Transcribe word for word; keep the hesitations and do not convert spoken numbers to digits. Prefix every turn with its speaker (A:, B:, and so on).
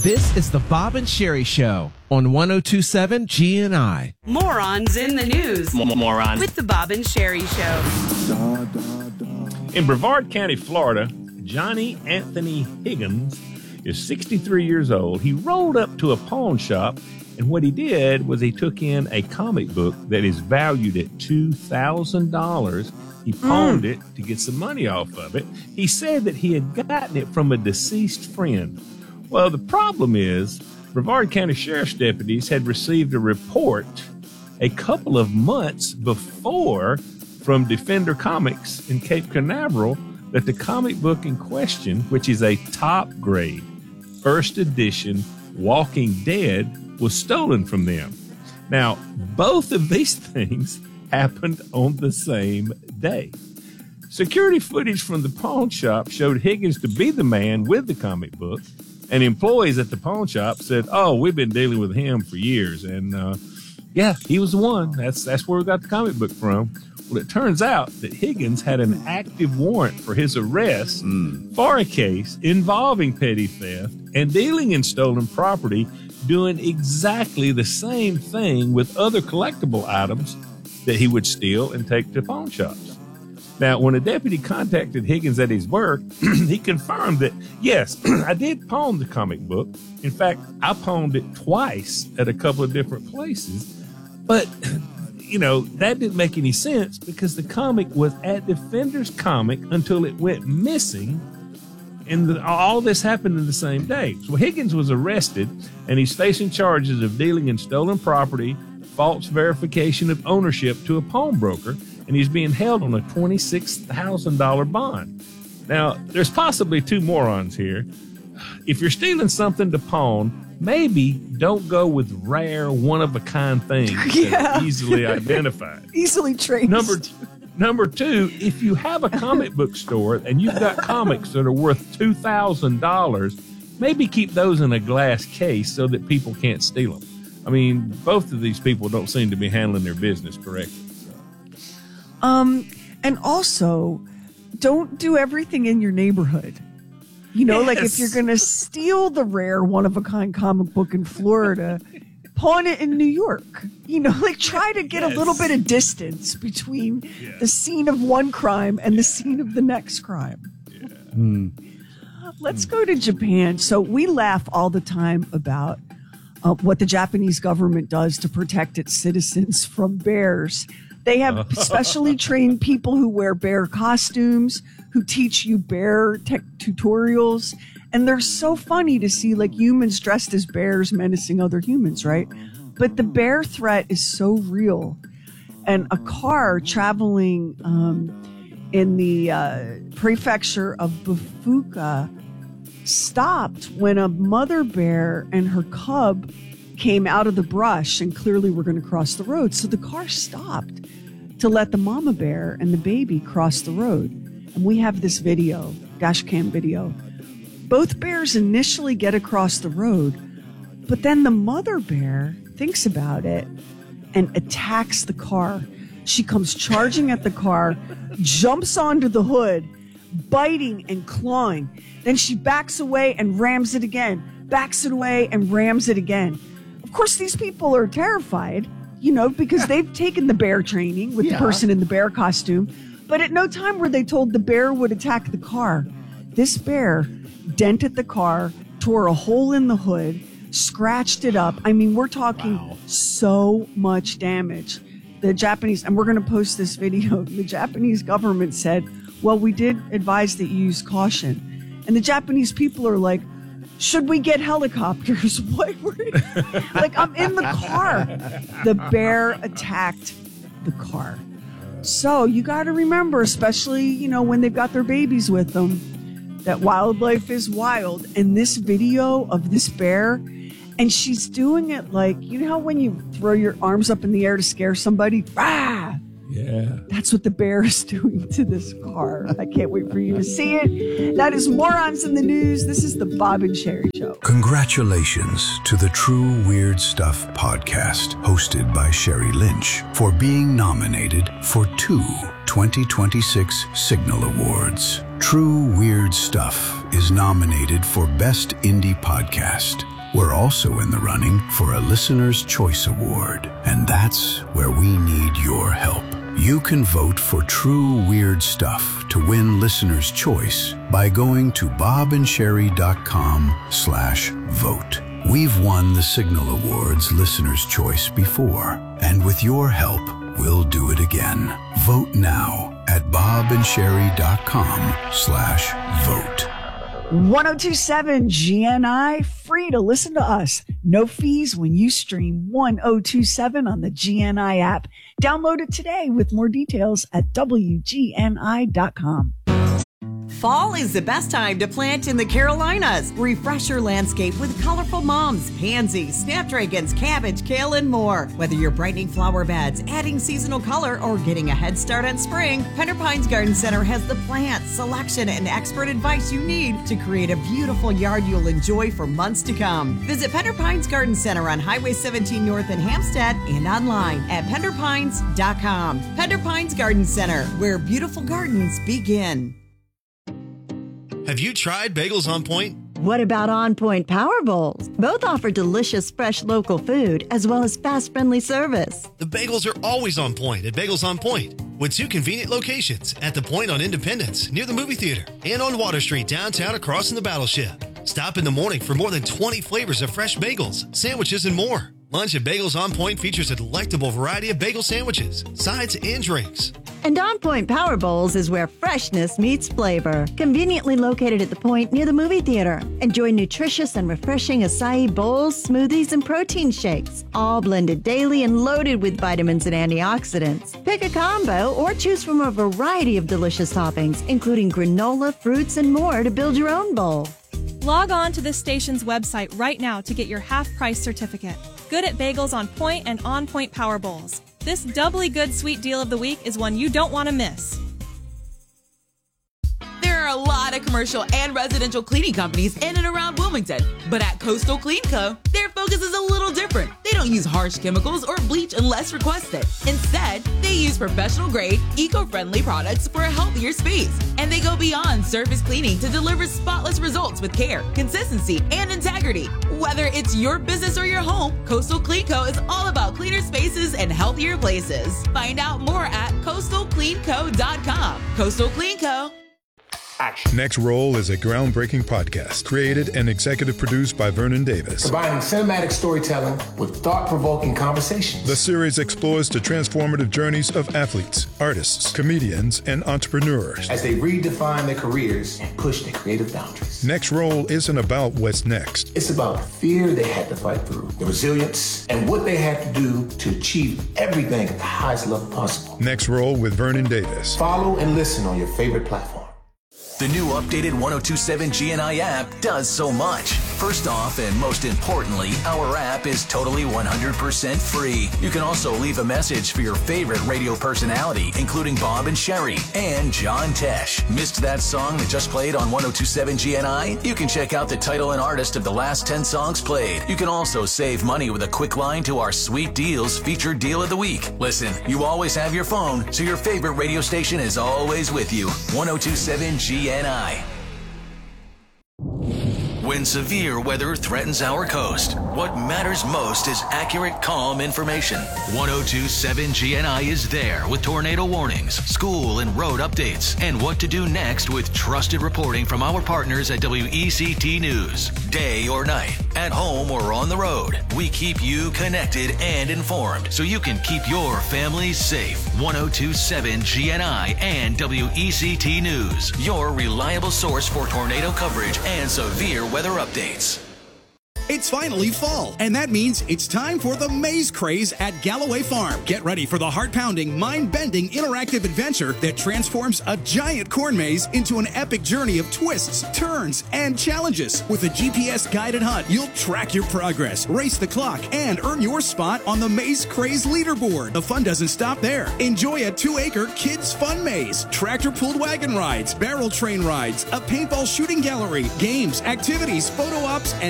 A: This is the Bob and Sherry Show on one oh two point seven G N I.
B: Morons in the news.
C: Morons.
B: With the Bob and Sherry Show.
C: In Brevard County, Florida, Johnny Anthony Higgins is sixty-three years old. He rolled up to a pawn shop, and what he did was he took in a comic book that is valued at two thousand dollars. He pawned mm. it to get some money off of it. He said that he had gotten it from a deceased friend. Well, the problem is Brevard County Sheriff's deputies had received a report a couple of months before from Defender Comics in Cape Canaveral that the comic book in question, which is a top grade, first edition Walking Dead, was stolen from them. Now, both of these things happened on the same day. Security footage from the pawn shop showed Higgins to be the man with the comic book, and employees at the pawn shop said, oh, we've been dealing with him for years, and uh, yeah, he was the one. That's, that's where we got the comic book from. Well, it turns out that Higgins had an active warrant for his arrest mm. for a case involving petty theft and dealing in stolen property, doing exactly the same thing with other collectible items that he would steal and take to pawn shops. Now, when a deputy contacted Higgins at his work, he confirmed that, yes, I did pawn the comic book. In fact, I pawned it twice at a couple of different places. But, you know, that didn't make any sense because the comic was at Defender's Comic until it went missing. And the, all this happened in the same day. So Higgins was arrested, and he's facing charges of dealing in stolen property, false verification of ownership to a pawnbroker, and he's being held on a twenty-six thousand dollars bond. Now, there's possibly two morons here. If you're stealing something to pawn, maybe don't go with rare, one-of-a-kind things
D: yeah.
C: that are easily identified.
D: Easily traced.
C: Number two. Number two, if you have a comic book store and you've got comics that are worth two thousand dollars, maybe keep those in a glass case so that people can't steal them. I mean, both of these people don't seem to be handling their business correctly. So.
D: Um, and also, don't do everything in your neighborhood. You know, yes. like if you're going to steal the rare one-of-a-kind comic book in Florida, pawn it in New York. You know, like try to get yes. a little bit of distance between yeah. the scene of one crime and yeah. the scene of the next crime.
C: Yeah.
D: Mm. Let's mm. go to Japan. So we laugh all the time about uh, what the Japanese government does to protect its citizens from bears. They have specially trained people who wear bear costumes, who teach you bear tech tutorials. And they're so funny to see like humans dressed as bears menacing other humans, right? But the bear threat is so real. And a car traveling um, in the uh, prefecture of Bufuka stopped when a mother bear and her cub came out of the brush and clearly were going to cross the road. So the car stopped to let the mama bear and the baby cross the road. And we have this video, dash cam video. Both bears initially get across the road, but then the mother bear thinks about it and attacks the car. She comes charging at the car, jumps onto the hood, biting and clawing. Then she backs away and rams it again, backs it away and rams it again. Of course, these people are terrified, you know, because they've taken the bear training with yeah. the person in the bear costume. But at no time were they told the bear would attack the car. This bear dented the car, tore a hole in the hood, scratched it up. I mean, we're talking wow. so much damage. The Japanese, and we're going to post this video, the Japanese government said, well, we did advise that you use caution. And the Japanese people are like, should we get helicopters? What? Like, I'm in the car. The bear attacked the car. So you got to remember, especially, you know, when they've got their babies with them, that wildlife is wild. And this video of this bear, and she's doing it like, you know how when you throw your arms up in the air to scare somebody? Ah!
C: Yeah.
D: That's what the bear is doing to this car. I can't wait for you to see it. That is Morons in the News. This is the Bob and Sherry Show.
E: Congratulations to the True Weird Stuff podcast, hosted by Sherry Lynch, for being nominated for two twenty twenty-six Signal Awards. True Weird Stuff is nominated for Best Indie Podcast We're also in the running for a Listener's Choice Award, and that's where we need your help. You can vote for True Weird Stuff to win Listener's Choice by going to bobandsherry.com slash vote. We've won the Signal Awards Listener's Choice before, and with your help, we'll do it again. Vote now at bobandsherry.com slash vote.
D: ten twenty-seven G N I, free to listen to us. No fees when you stream ten twenty-seven on the G N I app. Download it today with more details at W G N I dot com.
F: Fall is the best time to plant in the Carolinas. Refresh your landscape with colorful mums, pansies, snapdragons, cabbage, kale, and more. Whether you're brightening flower beds, adding seasonal color, or getting a head start on spring, Pender Pines Garden Center has the plants, selection, and expert advice you need to create a beautiful yard you'll enjoy for months to come. Visit Pender Pines Garden Center on Highway seventeen North in Hampstead and online at pender pines dot com. Pender Pines Garden Center, where beautiful gardens begin.
G: Have you tried Bagels on Point?
H: What about On Point Power Bowls? Both offer delicious, fresh local food as well as fast, friendly service.
G: The bagels are always on point at Bagels on Point, with two convenient locations at the Point on Independence near the movie theater and on Water Street downtown across from the Battleship. Stop in the morning for more than twenty flavors of fresh bagels, sandwiches, and more. Lunch at Bagels on Point features a delectable variety of bagel sandwiches, sides, and drinks.
H: And On Point Power Bowls is where freshness meets flavor. Conveniently located at the Point near the movie theater. Enjoy nutritious and refreshing acai bowls, smoothies, and protein shakes, all blended daily and loaded with vitamins and antioxidants. Pick a combo or choose from a variety of delicious toppings, including granola, fruits, and more to build your own bowl.
I: Log on to this station's website right now to get your half-price certificate. Good at Bagels on Point and On Point Power Bowls. This doubly good sweet deal of the week is one you don't want to miss.
B: There are a lot of commercial and residential cleaning companies in and around Wilmington, but at Coastal Clean Co., their focus is a little different. They don't use harsh chemicals or bleach unless requested. Instead, they use professional-grade, eco-friendly products for a healthier space, and they go beyond surface cleaning to deliver spotless results with care, consistency, and integrity. Whether it's your business or your home, Coastal Clean Co. is all about cleaner spaces and healthier places. Find out more at coastal clean co dot com. Coastal Clean Co.
J: Action. Next Roll is a groundbreaking podcast created and executive produced by Vernon Davis.
K: Combining cinematic storytelling with thought-provoking conversations.
J: The series explores the transformative journeys of athletes, artists, comedians, and entrepreneurs
K: as they redefine their careers and push their creative boundaries.
J: Next Roll isn't about what's next.
K: It's about the fear they had to fight through, the resilience, and what they had to do to achieve everything at the highest level possible.
J: Next Roll with Vernon Davis.
K: Follow and listen on your favorite platform.
L: The new updated ten twenty-seven G N I app does so much. First off, and most importantly, our app is totally one hundred percent free. You can also leave a message for your favorite radio personality, including Bob and Sherry and John Tesh. Missed that song that just played on ten twenty-seven G N I? You can check out the title and artist of the last ten songs played. You can also save money with a quick line to our Sweet Deals featured deal of the week. Listen, you always have your phone, so your favorite radio station is always with you. ten twenty-seven G N I. When severe weather threatens our coast, what matters most is accurate, calm information. ten twenty-seven G N I is there with tornado warnings, school and road updates, and what to do next with trusted reporting from our partners at W E C T News. Day or night, at home or on the road, we keep you connected and informed so you can keep your family safe. ten twenty-seven G N I and W E C T News, your reliable source for tornado coverage and severe weather updates.
M: It's finally fall, and that means it's time for the Maze Craze at Galloway Farm. Get ready for the heart-pounding, mind-bending, interactive adventure that transforms a giant corn maze into an epic journey of twists, turns, and challenges. With a G P S-guided hunt, you'll track your progress, race the clock, and earn your spot on the Maze Craze leaderboard. The fun doesn't stop there. Enjoy a two-acre kids' fun maze, tractor-pulled wagon rides, barrel train rides, a paintball shooting gallery, games, activities, photo ops, and